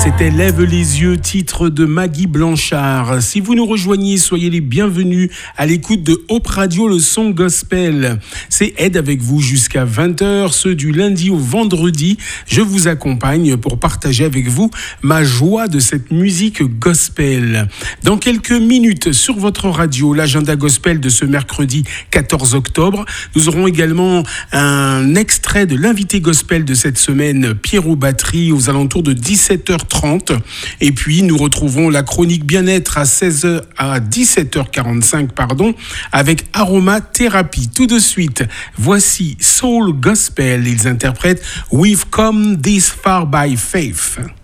C'était Lève les yeux, titre de Maggie Blanchard. Si vous nous rejoignez, soyez les bienvenus à l'écoute de Hope Radio, le son gospel. C'est Ed avec vous jusqu'à 20h, ce du lundi au vendredi. Je vous accompagne pour partager avec vous ma joie de cette musique gospel. Dans quelques minutes, sur votre radio, l'agenda gospel de ce mercredi 14 octobre. Nous aurons également un extrait de l'invité gospel de cette semaine, Pierrot Batterie, aux alentours de 17h30. Et puis, nous retrouvons la chronique bien-être à 17h45, avec Aromathérapie. Tout de suite, voici Soul Gospel. Ils interprètent We've Come This Far by Faith.